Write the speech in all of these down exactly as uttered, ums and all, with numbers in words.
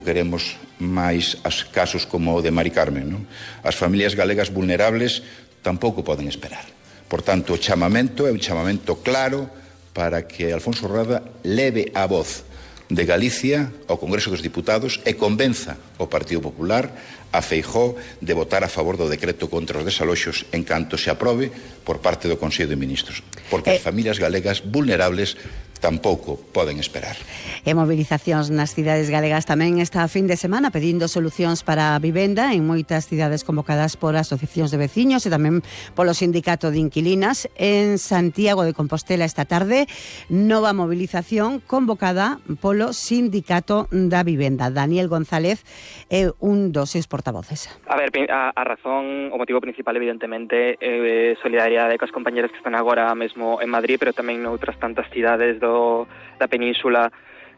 Queremos máis as casos como o de Mari Carmen, non? As familias galegas vulnerables tampouco poden esperar. Por tanto, o chamamento é un chamamento claro para que Alfonso Rueda leve a voz de Galicia ao Congreso dos Diputados e convenza o Partido Popular a Feijóo de votar a favor do decreto contra os desaloxos en canto se aprobe por parte do Consello de Ministros. Porque eh... as familias galegas vulnerables tampouco poden esperar. E movilizacións nas cidades galegas tamén esta fin de semana pedindo solucións para a vivenda en moitas cidades convocadas por asociacións de veciños e tamén polo sindicato de inquilinas. En Santiago de Compostela esta tarde, nova movilización convocada polo sindicato da vivenda. Daniel González é un dos seus portavoces. A ver, a, a razón, o motivo principal evidentemente é solidariedade cos compañeros que están agora mesmo en Madrid, pero tamén noutras tantas cidades do da península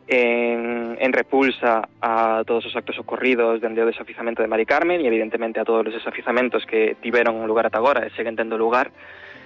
en, en repulsa a todos os actos ocorridos dende o desafizamento de Mari Carmen e evidentemente a todos os desafizamentos que tiveron lugar ata agora e seguen tendo lugar,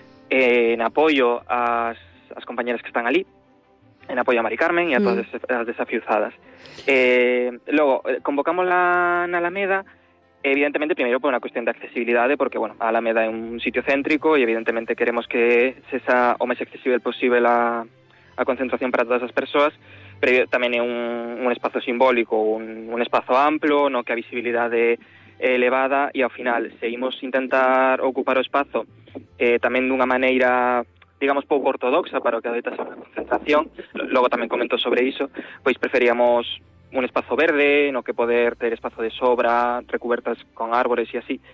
en apoio ás, ás compañeras que están ali, en apoio a Mari Carmen e a todas mm. as desafiuzadas. Eh, logo, convocamos la, na Alameda, evidentemente, primeiro por unha cuestión de accesibilidade, porque, bueno, a Alameda é un sitio céntrico e evidentemente queremos que se xa o máis accesible posible a a concentración para todas as persoas, pero tamén é un, un espazo simbólico, un, un espazo amplo, no que a visibilidade é elevada e ao final, se imos intentar ocupar o espazo eh, tamén dunha maneira, digamos, pouco ortodoxa para o que adoita ser unha concentración, logo tamén comento sobre iso, pois preferíamos un espazo verde, no que poder ter espazo de sobra, recubertas con árbores e así.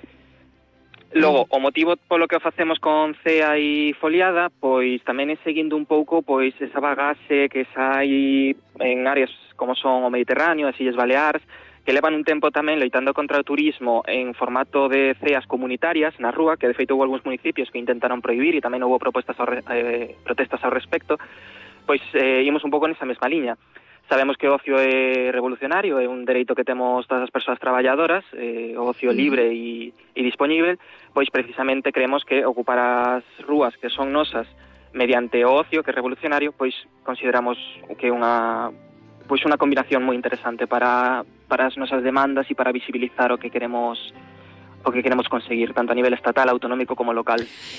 Logo, o motivo polo que o facemos con cea e foliada, pois tamén é seguindo un pouco pois esa bagaxe que sai en áreas como son o Mediterráneo, as Illas Baleares, que levan un tempo tamén loitando contra o turismo en formato de ceas comunitarias na rúa, que de feito houve algúns municipios que intentaron prohibir e tamén houve propostas ao, eh, protestas ao respecto, pois eh, imos un pouco nesa mesma liña. Sabemos que o ocio é revolucionario, é un dereito que temos todas as persoas traballadoras, eh, o ocio libre e, e dispoñível, pois precisamente creemos que ocupar as rúas que son nosas mediante o ocio, que é revolucionario, pois consideramos que é unha pois unha combinación moi interesante para, para as nosas demandas e para visibilizar o que queremos o que queremos conseguir, tanto a nivel estatal, autonómico como local.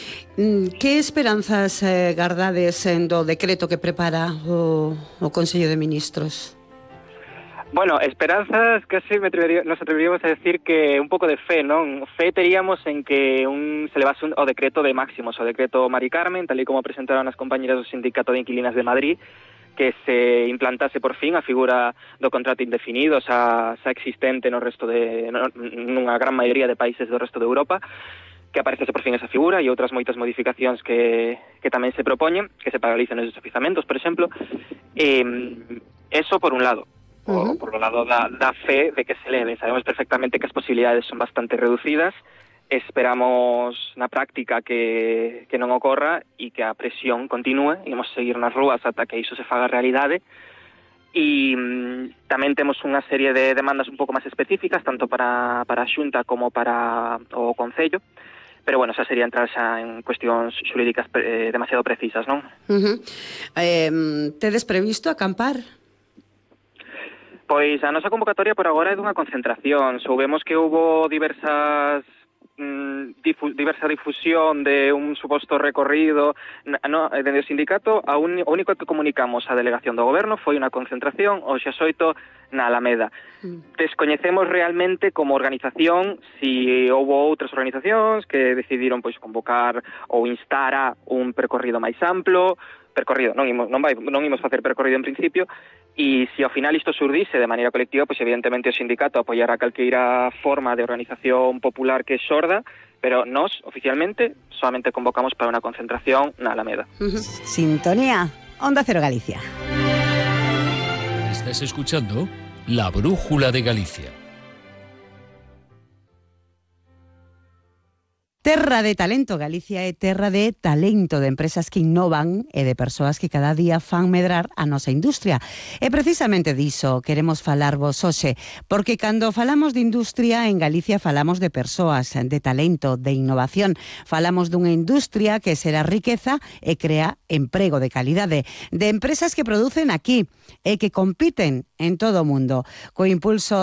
Que esperanzas eh, gardades do decreto que prepara o, o Consello de Ministros? Bueno, esperanzas, casi me atrevería, nos atreveríamos a decir que un pouco de fe, non? Fe teríamos en que un, se levase un, o decreto de máximos, o decreto Mari Carmen, tal e como presentaron as compañeras do Sindicato de Inquilinas de Madrid, que se implantase por fin a figura do contrato indefinido xa, xa existente no resto de no, nunha gran maioría de países do resto de Europa, que aparecese por fin esa figura e outras moitas modificacións que, que tamén se propoñen, que se paralicen os desafizamentos, por exemplo. Eh, eso por un lado, uh-huh. por, por o lado da, da fe de que se leve. Sabemos perfectamente que as posibilidades son bastante reducidas, esperamos na práctica que, que non ocorra e que a presión continúe, e imos seguir nas rúas ata que iso se faga realidade. E mm, tamén temos unha serie de demandas un pouco máis específicas, tanto para, para a Xunta como para o Concello, pero bueno, xa sería entrar xa en cuestións xurídicas eh, demasiado precisas, non? Uh-huh. Eh, tedes previsto acampar? Pois a nosa convocatoria por agora é dunha concentración. Soubemos que houbo diversas Difu, diversa difusión de un suposto recorrido no, dende o sindicato. A un, o único que comunicamos á delegación do goberno foi unha concentración o xa xoito na Alameda. Mm. Descoñecemos realmente como organización si houve outras organizacións que decidiron pois convocar ou instar a un percorrido máis amplo, percorrido, non imos, non vai, non imos facer percorrido en principio, e se ao final isto surdise de maneira colectiva, pois evidentemente o sindicato apoiará calqueira forma de organización popular que é sorda, pero nós, oficialmente, solamente convocamos para unha concentración na Alameda. Uh-huh. Sintonía, Onda Cero Galicia. Estás escuchando La Brújula de Galicia. Terra de talento, Galicia é terra de talento, de empresas que innovan e de persoas que cada día fan medrar a nosa industria. E precisamente diso queremos falarvos hoxe, porque cando falamos de industria en Galicia falamos de persoas, de talento, de innovación. Falamos dunha industria que será riqueza e crea emprego de calidade, de empresas que producen aquí e que compiten en todo o mundo, co impulso